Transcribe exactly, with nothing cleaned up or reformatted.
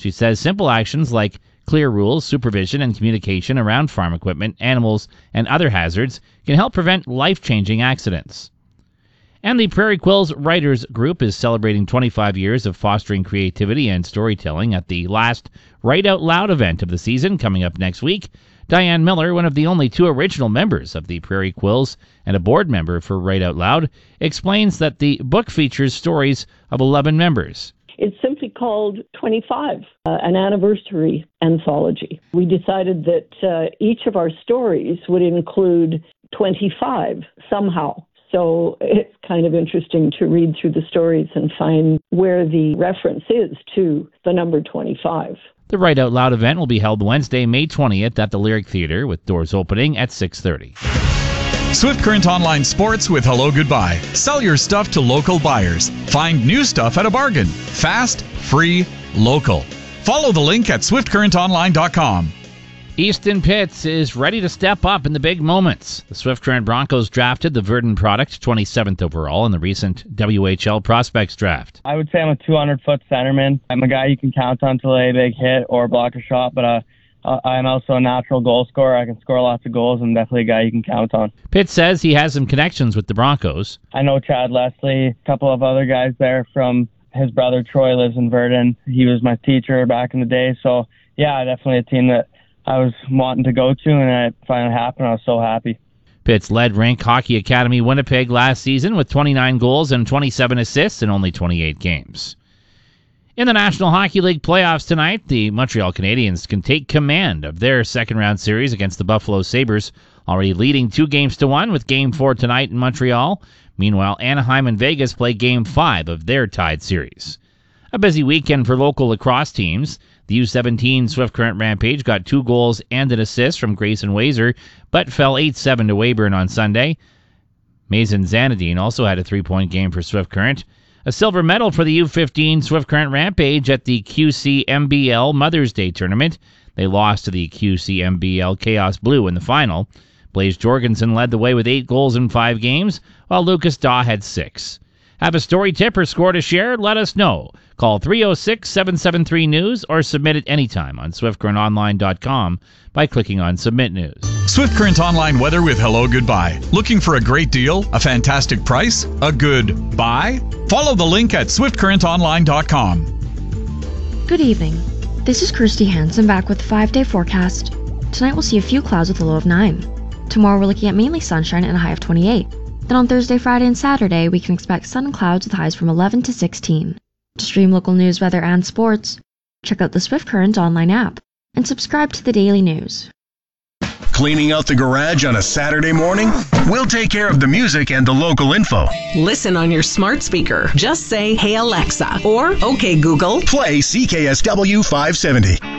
She says simple actions like clear rules, supervision, and communication around farm equipment, animals, and other hazards can help prevent life-changing accidents. And the Prairie Quills Writers Group is celebrating twenty-five years of fostering creativity and storytelling at the last Write Out Loud event of the season coming up next week. Diane Miller, one of the only two original members of the Prairie Quills and a board member for Write Out Loud, explains that the book features stories of eleven members. It's simply called twenty-five, uh, an anniversary anthology. We decided that uh, each of our stories would include twenty-five somehow. So it's kind of interesting to read through the stories and find where the reference is to the number twenty-five. The Write Out Loud event will be held Wednesday, May twentieth at the Lyric Theatre, with doors opening at six thirty. Swift Current Online Sports with Hello Goodbye. Sell your stuff to local buyers. Find new stuff at a bargain. Fast, free, local. Follow the link at swift current online dot com. Easton Pitts is ready to step up in the big moments. The Swift Current Broncos drafted the Verdon product twenty-seventh overall in the recent W H L Prospects Draft. I would say I'm a two hundred foot centerman. I'm a guy you can count on to lay a big hit or block a shot, but uh, uh, I'm also a natural goal scorer. I can score lots of goals and definitely a guy you can count on. Pitts says he has some connections with the Broncos. I know Chad Leslie, a couple of other guys there from his brother Troy lives in Verdon. He was my teacher back in the day. So, yeah, definitely a team that I was wanting to go to, and it finally happened. I was so happy. Pitts led Rink Hockey Academy Winnipeg last season with twenty-nine goals and twenty-seven assists in only twenty-eight games. In the National Hockey League playoffs tonight, the Montreal Canadiens can take command of their second-round series against the Buffalo Sabres, already leading two games to one with Game four tonight in Montreal. Meanwhile, Anaheim and Vegas play Game five of their tied series. A busy weekend for local lacrosse teams. The U seventeen Swift Current Rampage got two goals and an assist from Grayson Wazer, but fell eight seven to Weyburn on Sunday. Mason Zanadine also had a three-point game for Swift Current. A silver medal for the U fifteen Swift Current Rampage at the Q C M B L Mother's Day Tournament. They lost to the Q C M B L Chaos Blue in the final. Blaze Jorgensen led the way with eight goals in five games, while Lucas Daw had six. Have a story tip or score to share? Let us know. Call three oh six, seven seven three, news or submit it anytime on swift current online dot com by clicking on Submit News. Swift Current Online weather with Hello Goodbye. Looking for a great deal, a fantastic price, a good buy? Follow the link at swift current online dot com. Good evening. This is Kirsty Hansen back with the five-day forecast. Tonight we'll see a few clouds with a low of nine. Tomorrow we're looking at mainly sunshine and a high of twenty-eight. Then on Thursday, Friday, and Saturday, we can expect sun and clouds with highs from eleven to sixteen. To stream local news, weather, and sports, check out the Swift Current online app and subscribe to the daily news. Cleaning out the garage on a Saturday morning? We'll take care of the music and the local info. Listen on your smart speaker. Just say, "Hey Alexa," or "Okay Google." Play C K S W five seventy.